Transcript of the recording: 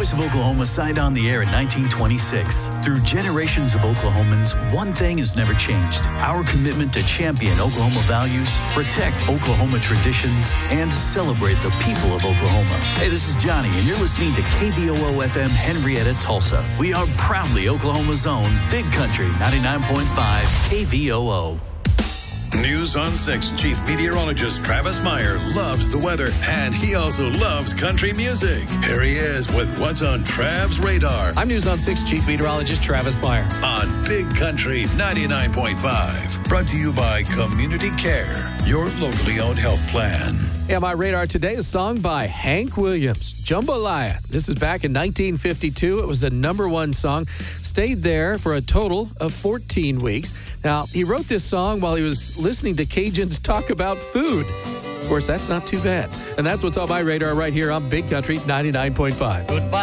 Voice of Oklahoma signed on the air in 1926. Through generations of Oklahomans, one thing has never changed. Our commitment to champion Oklahoma values, protect Oklahoma traditions, and celebrate the people of Oklahoma. Hey, this is Johnny, and you're listening to KVOO FM Henrietta, Tulsa. We are proudly Oklahoma's own Big Country 99.5 KVOO. News on 6 Chief Meteorologist Travis Meyer loves the weather, and he also loves country music. Here he is with what's on Trav's radar. I'm News on 6 Chief Meteorologist Travis Meyer. On Big Country 99.5. Brought to you by Community Care, your locally owned health plan. Yeah, my radar today is a song by Hank Williams, Jambalaya. This is back in 1952. It was the #1 song. Stayed there for a total of 14 weeks. Now, he wrote this song while he was listening to Cajuns talk about food. Of course, that's not too bad. And that's what's on my radar right here on Big Country 99.5. Goodbye.